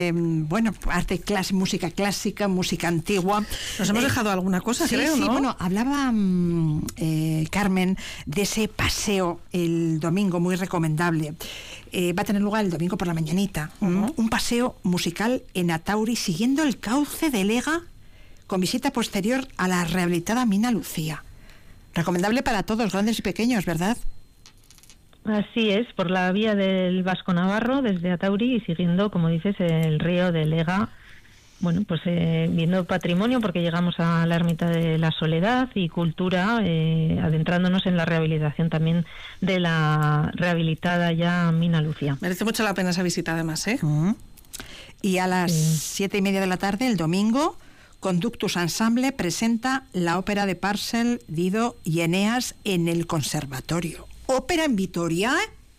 Bueno, música clásica, música antigua. Nos hemos dejado alguna cosa, sí, creo, sí, ¿no? Bueno, hablaba Carmen de ese paseo el domingo, muy recomendable. Va a tener lugar el domingo por la mañanita. Un paseo musical en Atauri, siguiendo el cauce del Ega, con visita posterior a la rehabilitada Mina Lucía. Recomendable para todos, grandes y pequeños, ¿verdad? Así es, por la vía del Vasco Navarro, desde Atauri, y siguiendo, como dices, el río del Ega. Bueno, pues viendo patrimonio, porque llegamos a la Ermita de la Soledad, y cultura, adentrándonos en la rehabilitación también de la rehabilitada ya Mina Lucía. Merece mucho la pena esa visita, además, ¿eh? Y a las 7:30 de la tarde, el domingo, Conductus Ensemble presenta la ópera de Parcel, Dido y Eneas en el Conservatorio. ¿Ópera en Vitoria?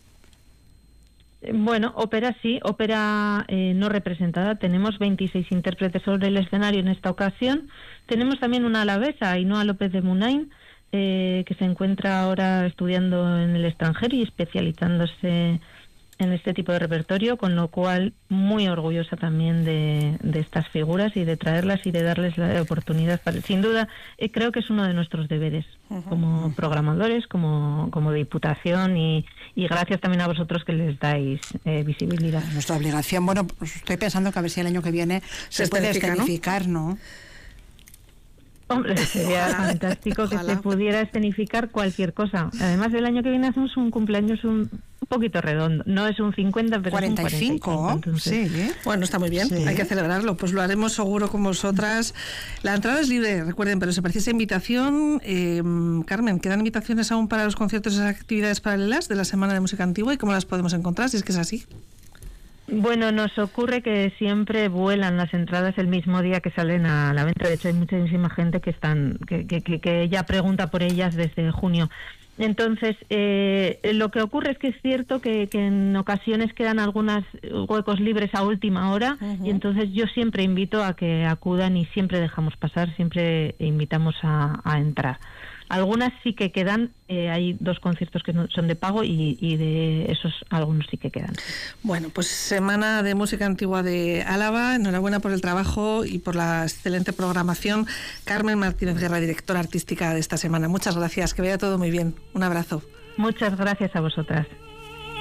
Bueno, ópera sí, ópera no representada. Tenemos 26 intérpretes sobre el escenario en esta ocasión. Tenemos también una alavesa, Ainhoa López de Munain, que se encuentra ahora estudiando en el extranjero y especializándose en este tipo de repertorio, con lo cual muy orgullosa también de estas figuras y de traerlas y de darles la oportunidad. Sin duda, creo que es uno de nuestros deberes como programadores, como diputación, y gracias también a vosotros que les dais visibilidad. Nuestra obligación. Bueno, pues estoy pensando que a ver si el año que viene se puede escenificar, ¿no? Hombre, sería fantástico que se pudiera escenificar cualquier cosa. Además, el año que viene hacemos un cumpleaños un poquito redondo. No es un 50, pero 45, es un 45. Entonces, sí. Bueno, está muy bien, sí. Hay que celebrarlo. Pues lo haremos seguro con vosotras. La entrada es libre, recuerden, pero se precisa invitación. Carmen, ¿quedan invitaciones aún para los conciertos y las actividades paralelas de la Semana de Música Antigua? ¿Y cómo las podemos encontrar, si es que es así? Bueno, nos ocurre que siempre vuelan las entradas el mismo día que salen a la venta. De hecho, hay muchísima gente que ya pregunta por ellas desde junio. Entonces, lo que ocurre es que es cierto que en ocasiones quedan algunos huecos libres a última hora, y entonces yo siempre invito a que acudan, y siempre dejamos pasar, siempre invitamos a entrar. Algunas sí que quedan, hay 2 conciertos que son de pago, y de esos algunos sí que quedan. Bueno, pues Semana de Música Antigua de Álava, enhorabuena por el trabajo y por la excelente programación. Carmen Martínez Guerra, directora artística de esta semana. Muchas gracias, que vaya todo muy bien. Un abrazo. Muchas gracias a vosotras.